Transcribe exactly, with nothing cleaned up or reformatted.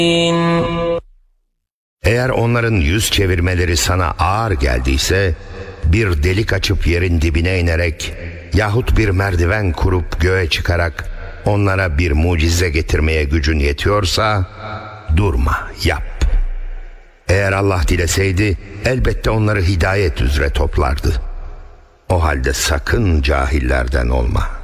Eğer onların yüz çevirmeleri sana ağır geldiyse, bir delik açıp yerin dibine inerek yahut bir merdiven kurup göğe çıkarak onlara bir mucize getirmeye gücün yetiyorsa, durma, yap. Eğer Allah dileseydi elbette onları hidayet üzere toplardı. O halde sakın cahillerden olma.